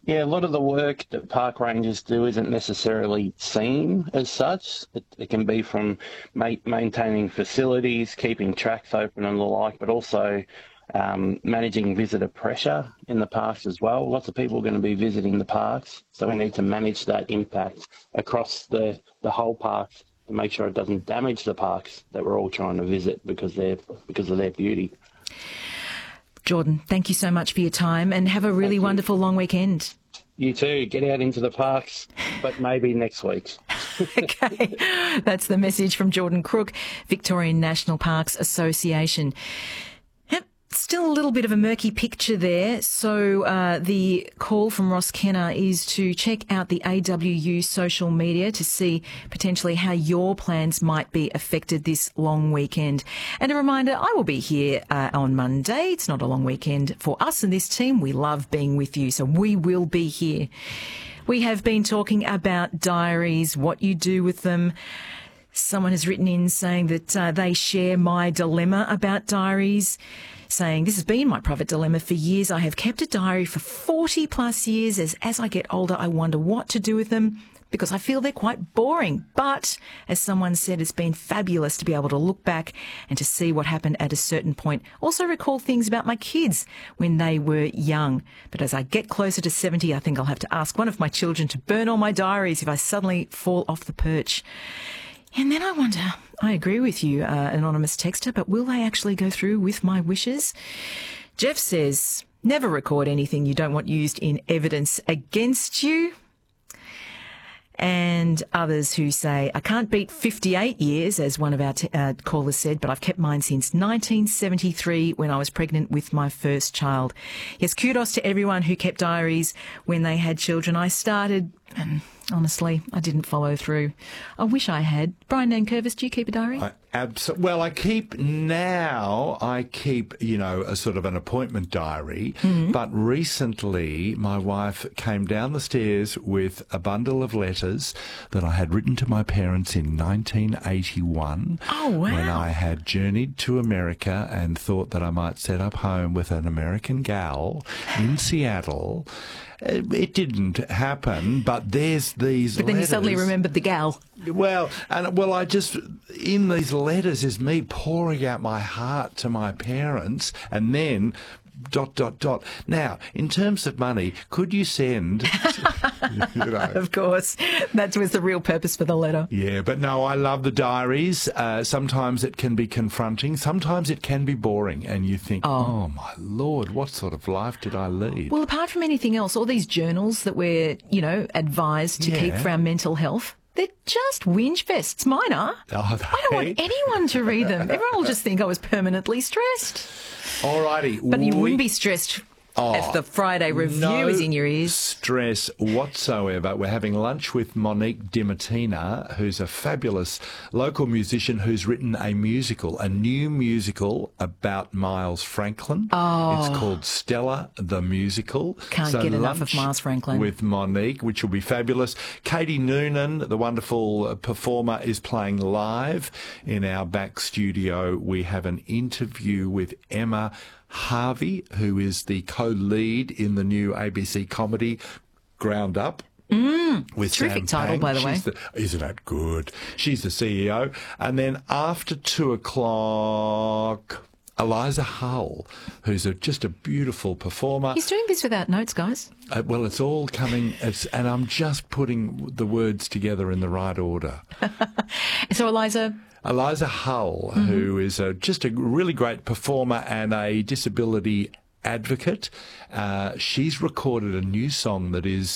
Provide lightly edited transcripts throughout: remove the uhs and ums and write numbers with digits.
Yeah, a lot of the work that park rangers do isn't necessarily seen as such. It can be from maintaining facilities, keeping tracks open and the like, but also managing visitor pressure in the parks as well. Lots of people are going to be visiting the parks, so we need to manage that impact across the whole park to make sure it doesn't damage the parks that we're all trying to visit because of their beauty. Jordan, thank you so much for your time and have a really wonderful long weekend. You too. Get out into the parks, but maybe next week. Okay, that's the message from Jordan Crook, Victorian National Parks Association. Yep, still a little bit of a murky picture there. So the call from Ross Kenner is to check out the AWU social media to see potentially how your plans might be affected this long weekend. And a reminder, I will be here on Monday. It's not a long weekend for us and this team. We love being with you, so we will be here. We have been talking about diaries, what you do with them. Someone has written in saying that they share my dilemma about diaries, saying, this has been my private dilemma for years. I have kept a diary for 40 plus years. As I get older, I wonder what to do with them because I feel they're quite boring. But as someone said, it's been fabulous to be able to look back and to see what happened at a certain point. Also recall things about my kids when they were young. But as I get closer to 70, I think I'll have to ask one of my children to burn all my diaries if I suddenly fall off the perch. And then I wonder, I agree with you, anonymous texter, but will they actually go through with my wishes? Jeff says, never record anything you don't want used in evidence against you. And others who say, I can't beat 58 years, as one of our callers said, but I've kept mine since 1973 when I was pregnant with my first child. Yes, kudos to everyone who kept diaries when they had children. I started, and honestly, I didn't follow through. I wish I had. Brian Nankervis, do you keep a diary? Well, I keep, a sort of an appointment diary. But recently, my wife came down the stairs with a bundle of letters that I had written to my parents in 1981. Oh, wow. When I had journeyed to America and thought that I might set up home with an American gal in Seattle. It didn't happen, but there's these letters. But then you suddenly remembered the gal. Well, in these letters is me pouring out my heart to my parents, and then ... Now, in terms of money, could you send... Of course. That was the real purpose for the letter. Yeah, but no, I love the diaries. Sometimes it can be confronting. Sometimes it can be boring, and you think, oh my Lord, what sort of life did I lead? Well, apart from anything else, all these journals that we're, advised to keep for our mental health, they're just whinge fests. Mine are. I don't want anyone to read them. Everyone will just think I was permanently stressed. Alrighty. But you wouldn't be stressed if the Friday review is in your ears. Stress whatsoever. We're having lunch with Monique Dimatina, who's a fabulous local musician who's written a new musical about Miles Franklin. It's called Stella the Musical. Can't get enough of Miles Franklin. With Monique, which will be fabulous. Katie Noonan, the wonderful performer, is playing live in our back studio. We have an interview with Emma Harvey, who is the co-lead in the new ABC comedy Ground Up. With terrific Sam title, Pang. by the way. Isn't that good? She's the CEO. And then after 2:00, Eliza Hull, who's just a beautiful performer. He's doing this without notes, guys. Well, it's all coming, and I'm just putting the words together in the right order. So Eliza Hull, who is just a really great performer and a disability advocate. She's recorded a new song that is,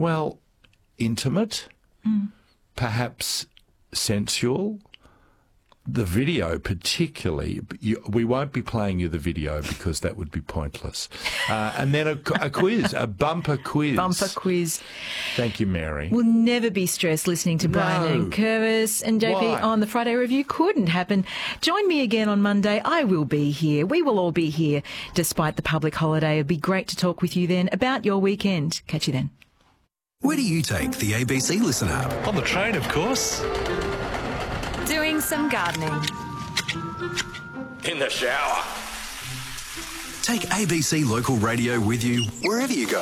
intimate, perhaps sensual. The video particularly, we won't be playing you the video because that would be pointless. And then a quiz, a bumper quiz. Bumper quiz. Thank you, Mary. We'll never be stressed listening to Brian Nankervis and JP Why? on the Friday Review. Couldn't happen. Join me again on Monday. I will be here. We will all be here despite the public holiday. It'd be great to talk with you then about your weekend. Catch you then. Where do you take the ABC Listen app? On the train, of course. Doing some gardening. In the shower. Take ABC Local Radio with you wherever you go.